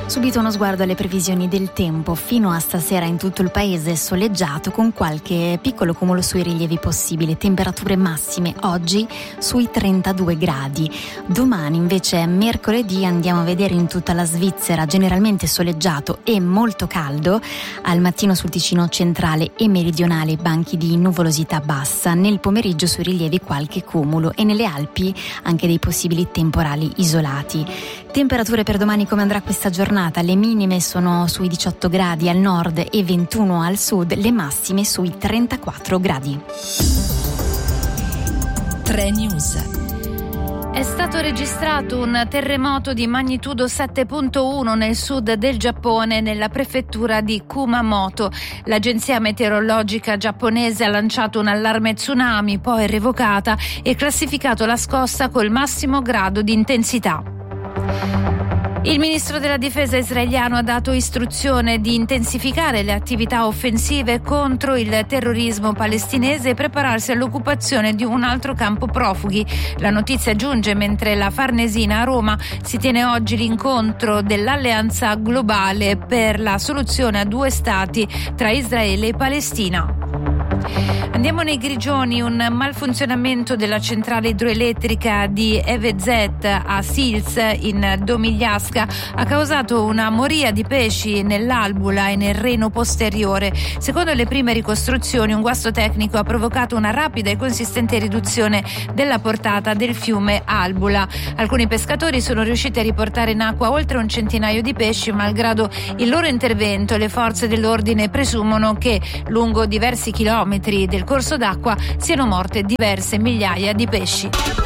Subito uno sguardo alle previsioni del tempo. Fino a stasera in tutto il paese è soleggiato con qualche piccolo cumulo sui rilievi possibile. Temperature massime oggi sui 32 gradi. Domani invece è mercoledì, andiamo a vedere in tutta la Svizzera generalmente soleggiato e molto caldo. Al mattino sul Ticino centrale e meridionale banchi di nuvolosità bassa. Nel pomeriggio sui rilievi qualche cumulo e nelle Alpi anche dei possibili temporali isolati. Temperature per domani, come andrà questa giornata? Le minime sono sui 18 gradi al nord e 21 al sud, le massime sui 34 gradi. 3 News. È stato registrato un terremoto di magnitudo 7.1 nel sud del Giappone, nella prefettura di Kumamoto. L'agenzia meteorologica giapponese ha lanciato un allarme tsunami, poi revocata, e classificato la scossa col massimo grado di intensità. Il ministro della difesa israeliano ha dato istruzione di intensificare le attività offensive contro il terrorismo palestinese e prepararsi all'occupazione di un altro campo profughi. La notizia giunge mentre la Farnesina a Roma si tiene oggi l'incontro dell'Alleanza Globale per la soluzione a 2 stati tra Israele e Palestina. Andiamo nei Grigioni. Un malfunzionamento della centrale idroelettrica di EVZ a Sils in Domigliasca ha causato una moria di pesci nell'Albula e nel reno posteriore. Secondo le prime ricostruzioni, un guasto tecnico ha provocato una rapida e consistente riduzione della portata del fiume Albula. Alcuni pescatori sono riusciti a riportare in acqua oltre un centinaio di pesci, malgrado il loro intervento le forze dell'ordine presumono che lungo diversi chilometri del corso d'acqua siano morte diverse migliaia di pesci.